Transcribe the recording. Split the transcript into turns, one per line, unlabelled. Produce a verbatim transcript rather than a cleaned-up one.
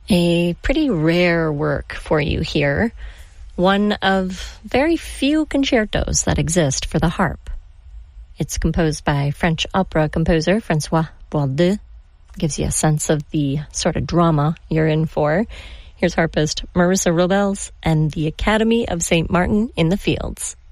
A pretty rare work for you here, one of very few concertos that exist for the harp. It's composed by French opera composer François Boisdeu. Gives you a sense of the sort of drama you're in for. Here's harpist Marissa Robles and the Academy of Saint Martin in the Fields.